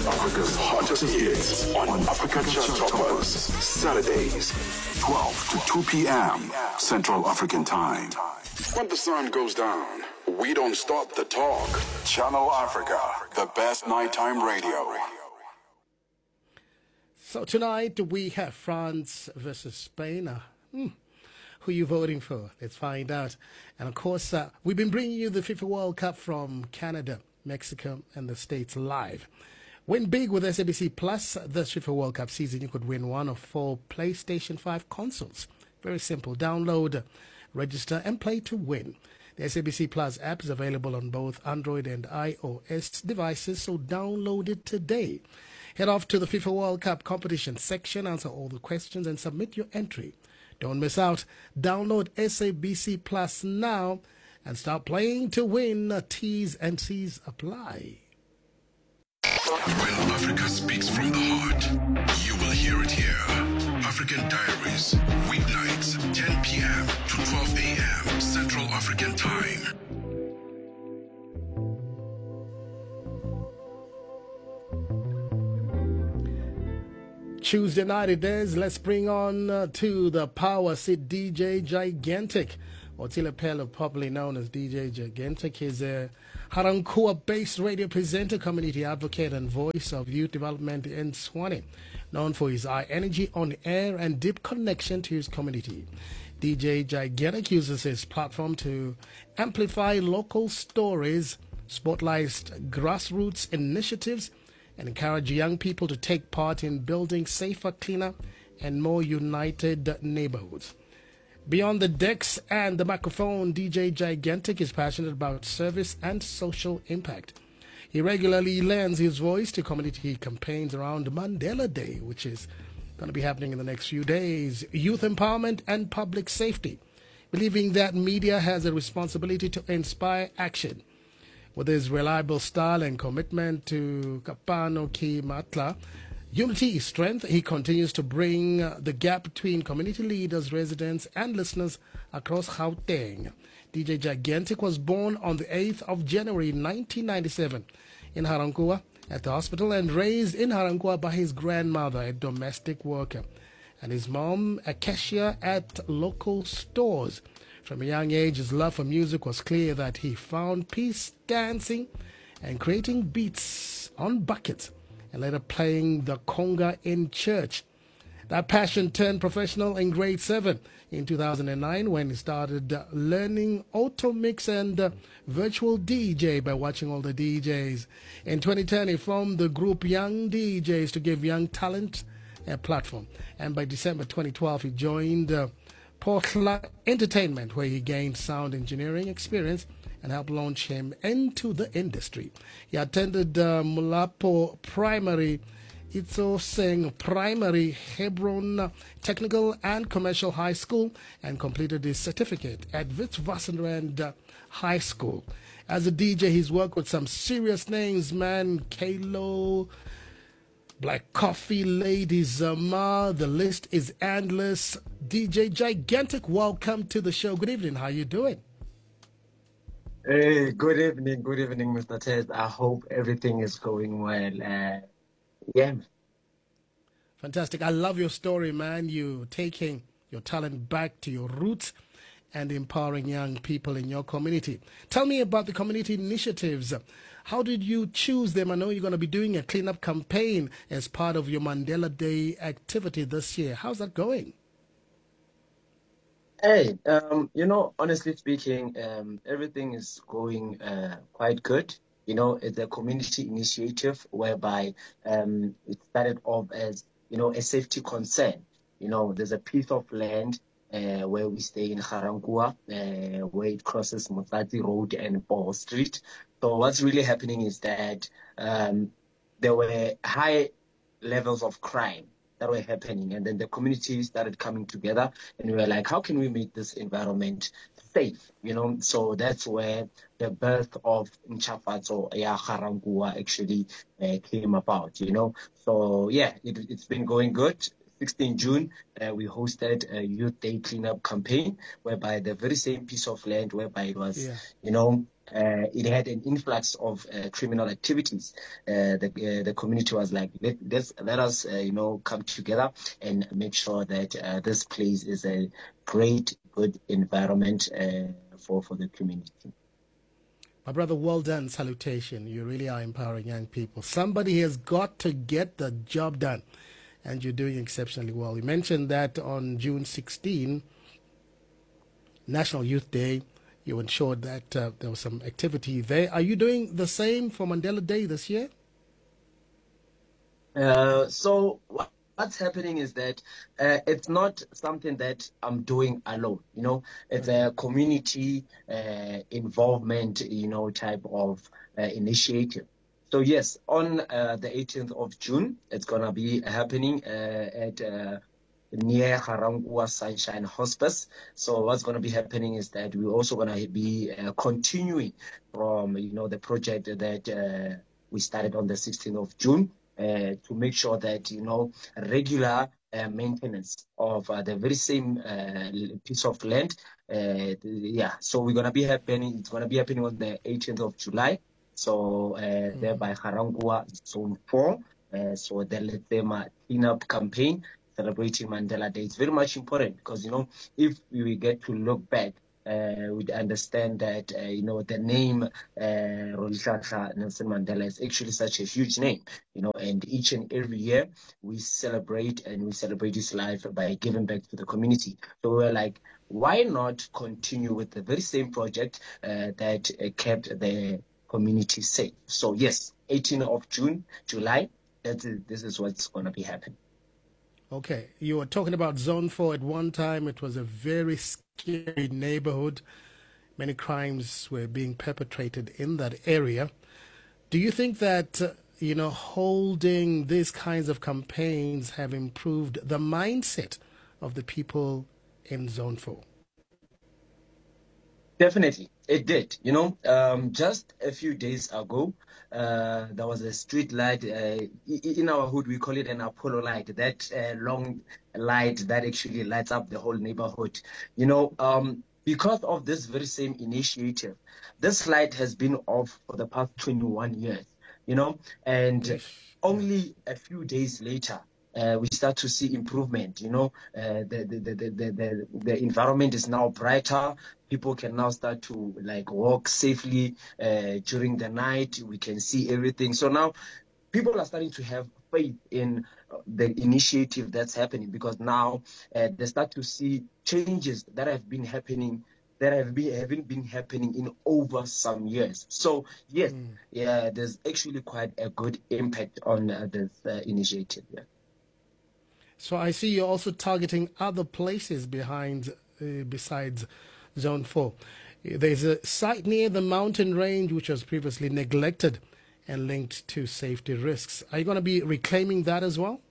Africa's hottest hits on Africa Chart Toppers. Saturdays, 12 to 2 p.m. Central African Time. When the sun goes down, we don't stop the talk. Channel Africa, the best nighttime radio. So tonight we have France versus Spain. Who are you voting for? Let's find out. And of course, we've been bringing you the FIFA World Cup from Canada, Mexico, and the States live. Win big with SABC Plus this FIFA World Cup season. You could win one of 4 PlayStation 5 consoles. Very simple. Download, register, and play to win. The SABC Plus app is available on both Android and iOS devices, so download it today. Head off to the FIFA World Cup competition section, answer all the questions, and submit your entry. Don't miss out. Download SABC Plus now and start playing to win. T's and C's apply. When Africa speaks from the heart, you will hear it here. African Diaries, weeknights, 10 p.m. to 12 a.m. Central African Time. Tuesday night it is. Let's bring on to the power seat DJ Gigantic, or Tilepelo, popularly known as DJ Gigantic. He's a Harankua-based radio presenter, community advocate, and voice of youth development in Swanee, known for his high energy on air and deep connection to his community. DJ Gigantic uses his platform to amplify local stories, spotlight grassroots initiatives, and encourage young people to take part in building safer, cleaner, and more united neighborhoods. Beyond the decks and the microphone, DJ Gigantic is passionate about service and social impact. He regularly lends his voice to community campaigns around Mandela Day, which is going to be happening in the next few days, youth empowerment and public safety, believing that media has a responsibility to inspire action. With his reliable style and commitment to Kapano Ki Matla, unity is strength. He continues to bring the gap between community leaders, residents, and listeners across Gauteng. DJ Gigantic was born on the 8th of January 1997 in Harankua at the hospital and raised in Harankua by his grandmother, a domestic worker, and his mom, a cashier at local stores. From a young age, his love for music was clear that he found peace dancing and creating beats on buckets, and later playing the conga in church. That passion turned professional in grade 7 in 2009 when he started learning auto mix and virtual DJ by watching all the DJs. In 2010, he formed the group Young DJs to give young talent a platform. And by December 2012, he joined Portla Entertainment, where he gained sound engineering experience and helped launch him into the industry. He attended Mulapo Primary, Itso Singh Primary, Hebron Technical and Commercial High School, and completed his certificate at Witwatersrand High School. As a DJ, he's worked with some serious names, man. Kalo, Black Coffee, Lady Zama, the list is endless. DJ Gigantic, welcome to the show. Good evening. How you doing? Hey, good evening, Mr. Ted. I hope everything is going well. Yeah. Fantastic. I love your story, man. You taking your talent back to your roots and empowering young people in your community. Tell me about the community initiatives. How did you choose them? I know you're going to be doing a cleanup campaign as part of your Mandela Day activity this year. How's that going? Hey, honestly speaking, everything is going quite good. It's a community initiative whereby it started off as, a safety concern. There's a piece of land where we stay in Harankua, where it crosses Motati Road and Paul Street. So what's really happening is that there were high levels of crime that were happening, and then the community started coming together, and we were like, how can we make this environment safe? So that's where the birth of Nchafatso Ya Harankua actually came about. So yeah, it's been going good 16 June, we hosted a Youth Day cleanup campaign, whereby the very same piece of land, whereby it was, it had an influx of criminal activities. The community was like, let us, come together and make sure that this place is a great, good environment for the community. My brother, well done. Salutation. You really are empowering young people. Somebody has got to get the job done, and you're doing exceptionally well. You mentioned that on June 16, National Youth Day, you ensured that there was some activity there. Are you doing the same for Mandela Day this year? So what's happening is that it's not something that I'm doing alone. It's a community involvement, type of initiative. So yes, on the 18th of June, it's gonna be happening at near Ga-Rankuwa Sunshine Hospice. So what's going to be happening is that we're also going to be continuing from, the project that we started on the 16th of June to make sure that, regular maintenance of the very same piece of land. So we're going to be happening, it's going to be happening on the 18th of July. So there by Ga-Rankuwa Zone 4. So the Letema cleanup campaign celebrating Mandela Day. It's very much important because, if we get to look back, we'd understand that, the name Rolihlahla Nelson Mandela is actually such a huge name, and each and every year we celebrate his life by giving back to the community. So we're like, why not continue with the very same project that kept the community safe? So yes, 18th of July, this is what's going to be happening. Okay, you were talking about Zone 4 at one time. It was a very scary neighborhood. Many crimes were being perpetrated in that area. Do you think that, holding these kinds of campaigns have improved the mindset of the people in Zone 4? Definitely, it did. Just a few days ago, there was a street light. In our hood, we call it an Apollo light, that long light that actually lights up the whole neighborhood. Because of this very same initiative, this light has been off for the past 21 years, and only a few days later, we start to see improvement. The environment is now brighter. People can now start to walk safely during the night. We can see everything. So now people are starting to have faith in the initiative that's happening, because now they start to see changes that have been happening, that haven't been happening in over some years. So yes, there's actually quite a good impact on this initiative. Yeah. So I see you're also targeting other places besides Zone 4. There's a site near the mountain range which was previously neglected and linked to safety risks. Are you going to be reclaiming that as well?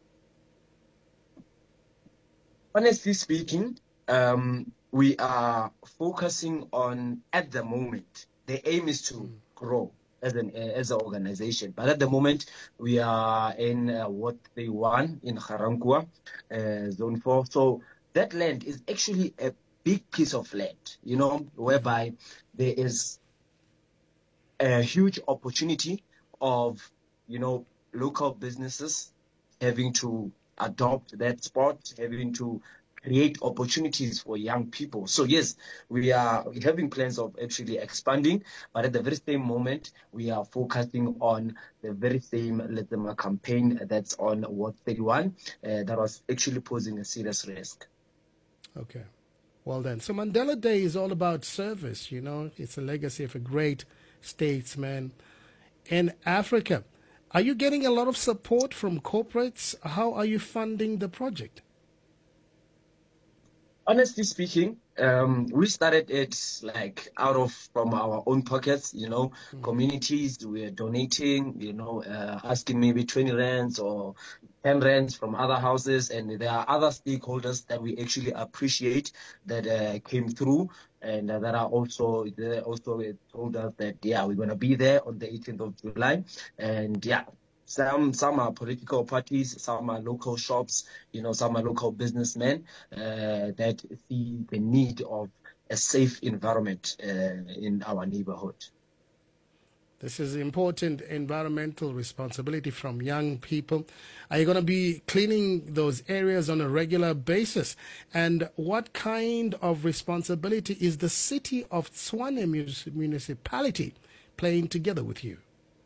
Honestly speaking, we are focusing on, at the moment, the aim is to grow as an organization. But at the moment, we are in what they want in Ga-Rankuwa, Zone 4. So that land is actually a big piece of land, whereby there is a huge opportunity of, local businesses having to adopt that spot, having to create opportunities for young people. So yes, we're having plans of actually expanding, but at the very same moment, we are focusing on the very same Letema campaign that's on Ward 31 that was actually posing a serious risk. Okay. Well then, so Mandela Day is all about service, It's a legacy of a great statesman in Africa. Are you getting a lot of support from corporates? How are you funding the project? Honestly speaking, we started it from our own pockets, communities. We're donating, asking maybe 20 rands or 10 rands from other houses. And there are other stakeholders that we actually appreciate that came through, and that are also told us that, we're going to be there on the 18th of July. And Some are political parties, some are local shops, some are local businessmen that see the need of a safe environment in our neighborhood. This is important environmental responsibility from young people. Are you going to be cleaning those areas on a regular basis? And what kind of responsibility is the city of Tshwane municipality playing together with you?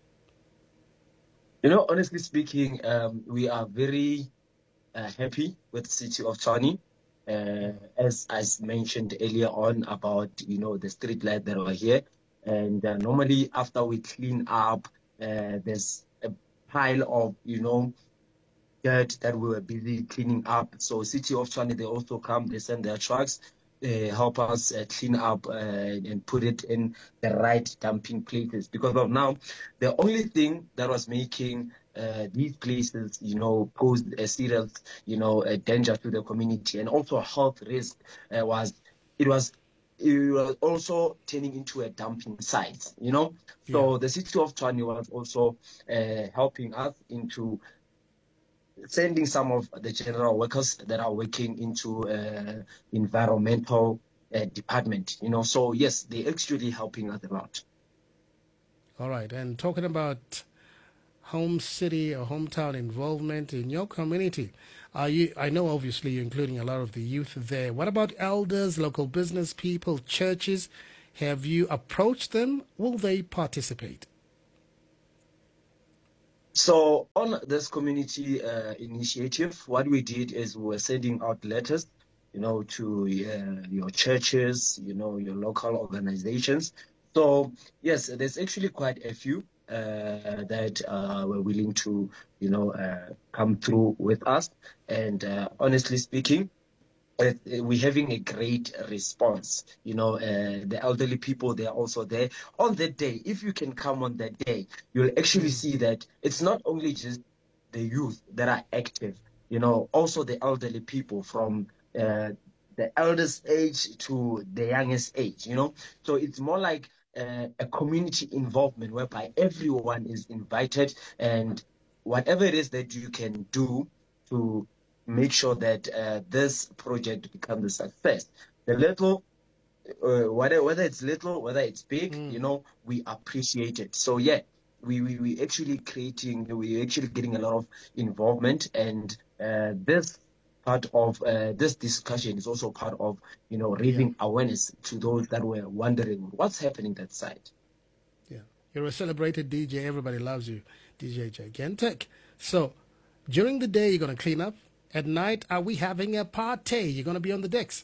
Honestly speaking, we are very happy with the city of Tshwane. As I mentioned earlier on about, the street light that were here. And normally after we clean up, there's a pile of, dirt that we were busy cleaning up. So City of Tshwane, they also come, they send their trucks, help us clean up and put it in the right dumping places. Because of now, the only thing that was making these places, pose a serious, a danger to the community and also a health risk was also turning into a dumping site, So the City of Tshwane was also helping us into sending some of the general workers that are working into environmental department, So yes, they're actually helping us a lot. All right. And talking about home city or hometown involvement in your community, I know obviously you're including a lot of the youth there. What about elders, local business people, churches? Have you approached them? Will they participate? So on this community initiative, what we did is we were sending out letters, to your churches, your local organizations. So yes, there's actually quite a few that were willing to, come through with us. And honestly speaking, we're having a great response. The elderly people, they're also there on that day. If you can come on that day, you'll actually see that it's not only just the youth that are active, also the elderly people from the eldest age to the youngest age, So it's more like a community involvement whereby everyone is invited, and whatever it is that you can do to make sure that this project becomes a success. The little, whether it's little, whether it's big, we appreciate it. So yeah, we actually getting a lot of involvement, and this part of this discussion is also part of raising awareness to those that were wondering what's happening that side. Yeah, you're a celebrated DJ. Everybody loves you, DJ Gigantic. So during the day, you're going to clean up. At night, are we having a party? You're going to be on the decks.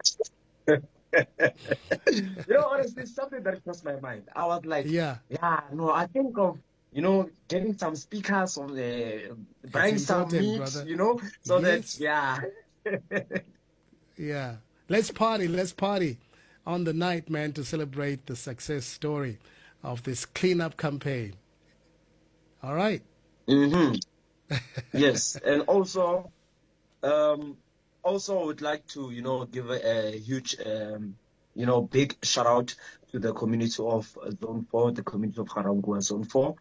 Honestly, something that crossed my mind. I was like, I think of, getting some speakers on buying some meat, brother. So yes. Yeah. Let's party on the night, man, to celebrate the success story of this cleanup campaign. All right. Mm-hmm. Yes. And also would like to, give a huge, big shout out to the community of Zone 4, the community of Ga-Rankuwa Zone 4.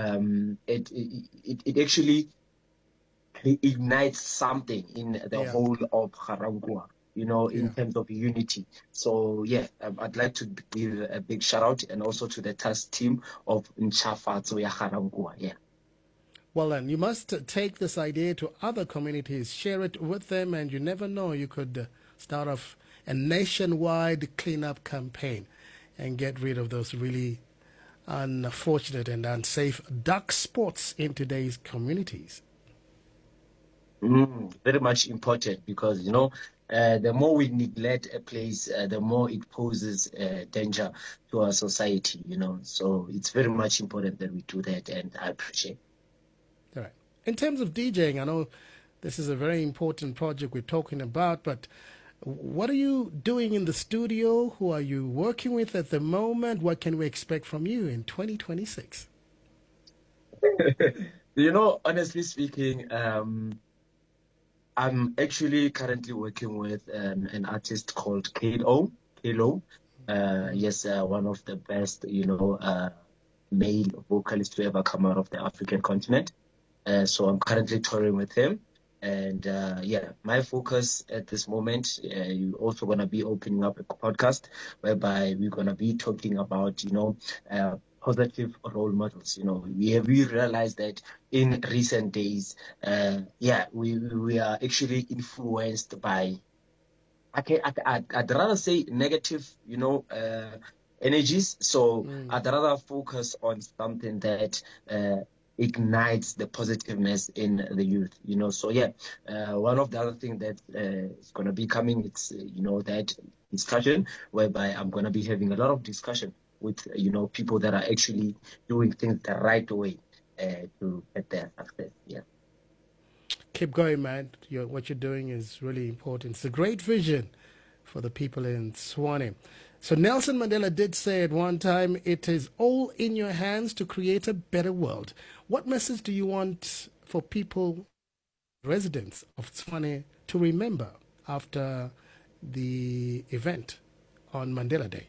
It actually ignites something in the whole of Ga-Rankuwa, in terms of unity. So yeah, I'd like to give a big shout out and also to the task team of Ntjhafatso ya Ga-Rankuwa. Yeah. Well, then, you must take this idea to other communities, share it with them, and you never know, you could start off a nationwide cleanup campaign and get rid of those really unfortunate and unsafe dark spots in today's communities. Very much important because, the more we neglect a place, the more it poses danger to our society, So it's very much important that we do that, and I appreciate it. All right. In terms of DJing, I know this is a very important project we're talking about, but what are you doing in the studio? Who are you working with at the moment? What can we expect from you in 2026? Honestly speaking, I'm actually currently working with an artist called Kalo. Yes, one of the best, male vocalists to ever come out of the African continent. So I'm currently touring with him. And my focus at this moment, you're also going to be opening up a podcast whereby we're going to be talking about, positive role models. We realized that in recent days, we are actually influenced by, I'd rather say negative, energies. So I'd rather focus on something that ignites the positiveness in the youth. So one of the other things that is going to be coming, it's that discussion whereby I'm going to be having a lot of discussion with people that are actually doing things the right way to get their success. Yeah. Keep going, man. What you're doing is really important. It's a great vision for the people in Tshwane. So Nelson Mandela did say at one time, it is all in your hands to create a better world. What message do you want for people, residents of Tshwane, to remember after the event on Mandela Day?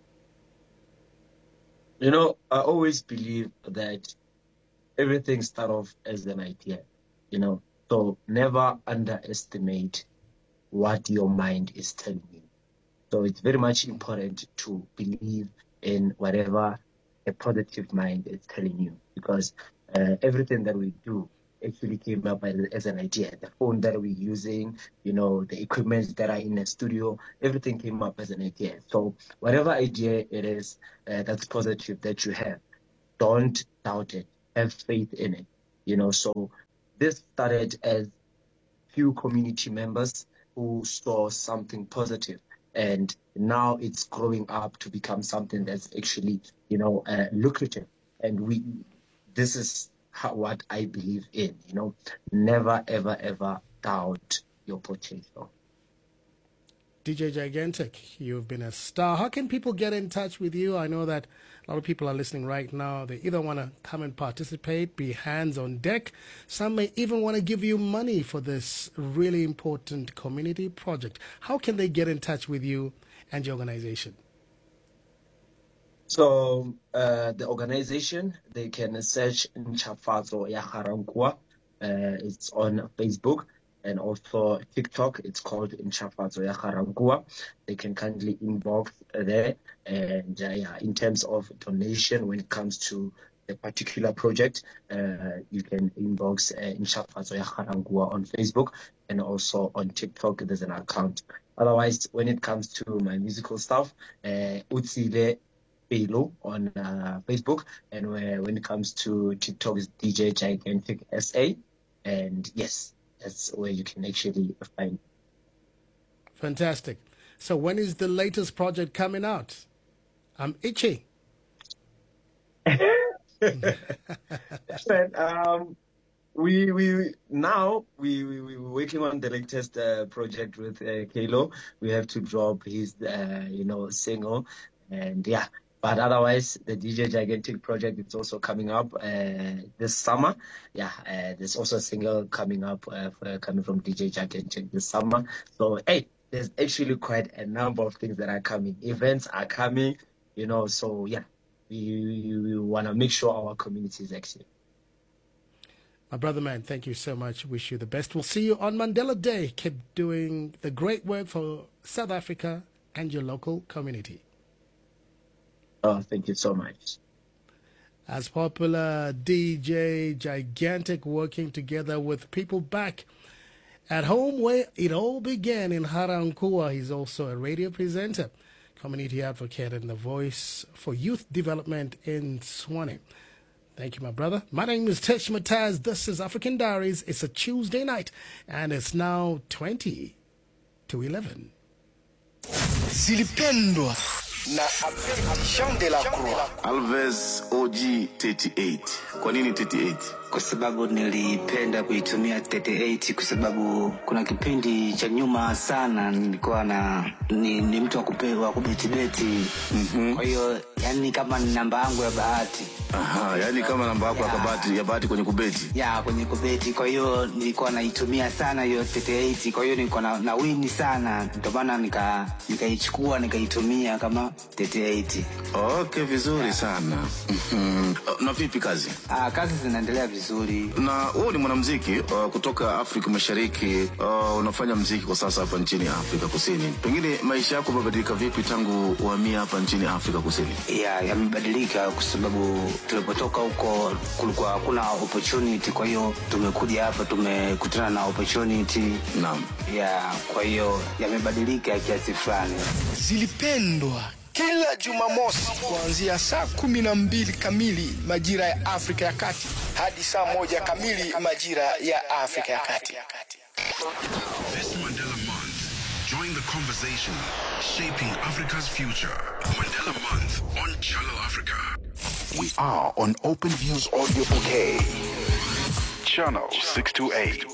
I always believe that everything starts off as an idea, So never underestimate what your mind is telling you. So it's very much important to believe in whatever a positive mind is telling you, because everything that we do actually came up as an idea. The phone that we're using, the equipment that are in the studio, everything came up as an idea. So whatever idea it is that's positive that you have, don't doubt it. Have faith in it. So this started as few community members who saw something positive, and now it's growing up to become something that's actually, lucrative. And this is what I believe in, never, ever, ever doubt your potential. DJ Gigantic, you've been a star. How can people get in touch with you? I know that a lot of people are listening right now. They either want to come and participate, be hands on deck. Some may even want to give you money for this really important community project. How can they get in touch with you and your organization? So the organization, they can search Ntjhafatso ya Ga-Rankuwa. It's on Facebook. And also TikTok, it's called Ntjhafatso ya Ga-Rankuwa. They can kindly inbox there. And in terms of donation, when it comes to a particular project, you can inbox Ntjhafatso ya Ga-Rankuwa on Facebook, and also on TikTok, there's an account. Otherwise, when it comes to my musical stuff, Utsile Pelo on Facebook, and when it comes to TikTok, it's DJ Gigantic SA. And yes, that's where you can actually find. Fantastic. So when is the latest project coming out? I'm itching. We're working on the latest project with Kalo. We have to drop his single, and but otherwise, the DJ Gigantic project is also coming up this summer. There's also a single coming up coming from DJ Gigantic this summer. So, there's actually quite a number of things that are coming. Events are coming, so we want to make sure our community is active. My brother, man, thank you so much. Wish you the best. We'll see you on Mandela Day. Keep doing the great work for South Africa and your local community. Oh, thank you so much. As popular DJ Gigantic, working together with people back at home where it all began in Ga-Rankuwa. He's also a radio presenter, community advocate, and the voice for youth development in Tshwane. Thank you, my brother. My name is Tesh Mataz. This is African Diaries. It's a Tuesday night, and it's now 20 to 11. Zilipendwa na Jean de la Croix. Alves OG 38. Kwa nini 38? Kwa sababu nilipenda kuitumia 38 kwa sababu kuna kipindi cha nyuma sana nilikuwa ni mtu wa kubeti. Kwa hiyo yani kama ni namba yangu ya bahati. Aha, yani kama namba yako ya bahati kwenye kubeti. Kwenye kubeti. Kwa hiyo nilikuwa naitumia sana hiyo 38. Kwa hiyo nilikuwa na win sana. Ndio maana nikaichukua nikaitumia kama 38. Okay, vizuri sana. Na vipi kazi? Kazi zinaendelea vizuri. Na wewe ni mwanamuziki kutoka Afrika Mashariki, unafanya muziki kwa sasa hapa nchini Afrika Kusini. Pengine maisha yako yamebadilika vipi tangu uhamia hapa nchini Afrika Kusini? Yamebadilika kwa sababu tulipotoka huko kulikuwa hakuna opportunity, kwa hiyo tumekuja hapa tumekutana na opportunity. Naam. Kwa hiyo yamebadilika kiasi fulani. Zilipendwa kila Jumamosi kuanzia saa 12 kamili majira ya Afrika ya Kati hadi saa 1 kamili majira ya Afrika ya Kati. This Mandela Month, join the conversation shaping Africa's future. Mandela Month on Channel Africa. We are on Open Views Audio Bouquet. Channel 628.